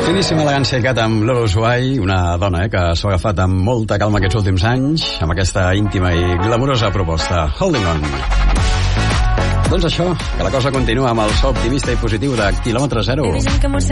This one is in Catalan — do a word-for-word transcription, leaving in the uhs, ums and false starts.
Finíssima elegància aquest amb Lola Ushuai, una dona eh, que s'ho ha agafat amb molta calma aquests últims anys, amb aquesta íntima i glamurosa proposta. Holding On. Doncs això, que la cosa continua amb el so optimista i positiu de quilòmetre zero.